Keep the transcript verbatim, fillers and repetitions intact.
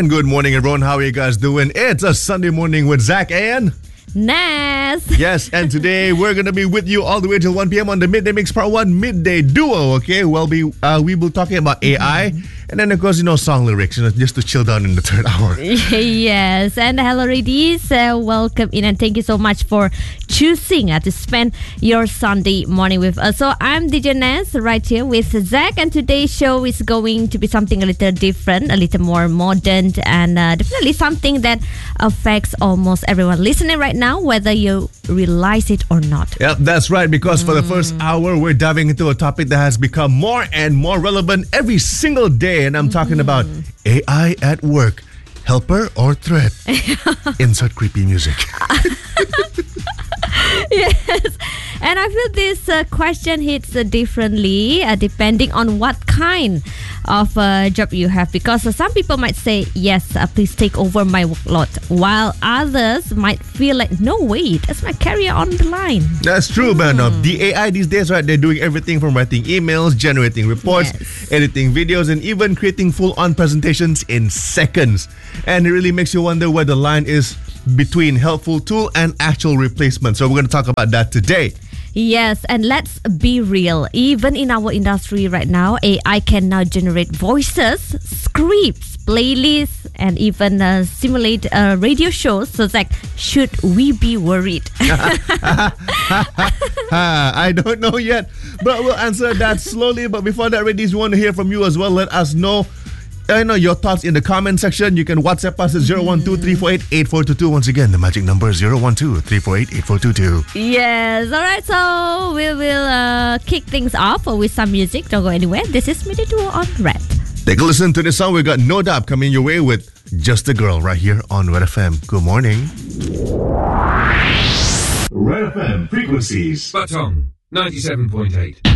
And good morning, everyone. How are you guys doing? It's a Sunday morning with Zach and Nas. Yes, and today we're going to be with you all the way till one p.m. on the Midday Mix Part one Midday Duo, okay? Well, we, uh, we will be talking about A I and then, of course, you know, song lyrics, you know, just to chill down in the third hour. Yes, and hello, ladies. Uh, welcome in and thank you so much for choosing uh, to spend your Sunday morning with us. So I'm D J Nas right here with Zach, and today's show is going to be something a little different, a little more modern, and uh, definitely something that affects almost everyone listening right now, whether you realize it or not. Yep, that's right, because mm. for the first hour, we're diving into a topic that has become more and more relevant every single day, and I'm mm. talking about A I at work. Helper or threat? Insert creepy music. Yes, and I feel this uh, question hits uh, differently uh, depending on what kind of uh, job you have, because uh, some people might say yes, uh, please take over my workload, while others might feel like no, wait, that's my career on the line. That's true, mm. man. Uh, the A I these days, right, they're doing everything from writing emails, generating reports, yes. editing videos, and even creating full-on presentations in seconds. And it really makes you wonder where the line is between helpful tool and actual replacement. So we're going to talk about that today. Yes, and let's be real. Even in our industry right now, A I can now generate voices, scripts, playlists, and even uh, simulate uh, radio shows. So it's like, should we be worried? I don't know yet, but we'll answer that slowly. But before that, ladies, we want to hear from you as well. Let us know I know your thoughts in the comment section. You can WhatsApp us at zero one two, three four eight, eight four two two. Once again, the magic number is zero one two, three four eight, eight four two two. Yes, alright, so we will uh, kick things off with some music. Don't go anywhere. This is Midday Duo on Red. Take a listen to this song. We got No Doubt coming your way with Just a Girl right here on Red F M. Good morning. Red F M frequencies. Batong ninety-seven point eight.